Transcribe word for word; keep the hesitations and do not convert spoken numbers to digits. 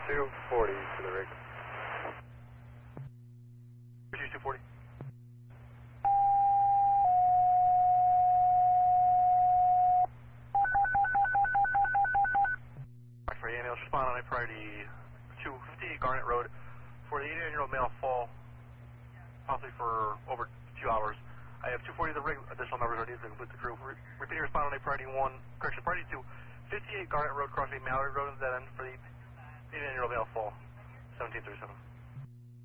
two forty to the rig. two forty. For A M L, respond on a priority two fifty Garnet Road for the eighty-nine-year-old male fall, possibly for over two hours. I have two forty the rig, additional members are needed to complete the crew. Re repeating respond on a priority one, correction, priority two, fifty-eight Garnet Road crossing Mallory Road and dead end for the eighty-nine-year-old male fall, seventeen thirty-seven.